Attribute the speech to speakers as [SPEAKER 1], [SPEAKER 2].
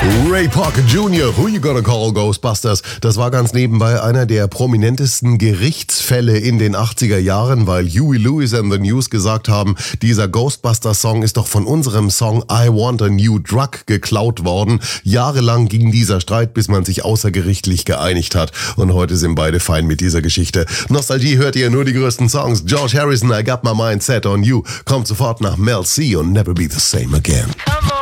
[SPEAKER 1] Ray Parker Jr., Who You Gonna Call Ghostbusters? Das war ganz nebenbei einer der prominentesten Gerichtsfälle in den 80er Jahren, weil Huey Lewis and the News gesagt haben, dieser Ghostbusters-Song ist doch von unserem Song I Want a New Drug geklaut worden. Jahrelang ging dieser Streit, bis man sich außergerichtlich geeinigt hat. Und heute sind beide fein mit dieser Geschichte. Nostalgie hört ihr nur die größten Songs. George Harrison, I Got My Mind Set on You. Kommt sofort nach Mel C und Never Be the Same Again.
[SPEAKER 2] Come on.